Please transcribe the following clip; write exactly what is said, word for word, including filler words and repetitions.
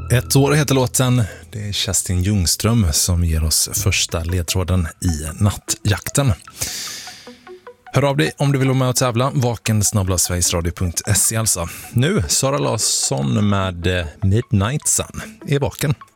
Ett år heter låten. Det är Kerstin Ljungström som ger oss första ledtråden i nattjakten. Hör av dig om du vill vara med och tävla. Vaken snabel-a sverigesradio punkt se alltså. Nu Sara Larsson med Midnight Sun i Vaken.